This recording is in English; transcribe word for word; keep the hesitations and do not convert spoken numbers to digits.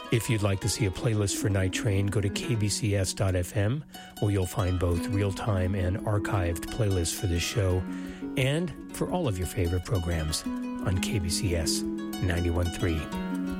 If you'd like to see a playlist for Night Train, go to k b c s dot f m, where you'll find both real-time and archived playlists for this show, and for all of your favorite programs on K B C S ninety-one point three.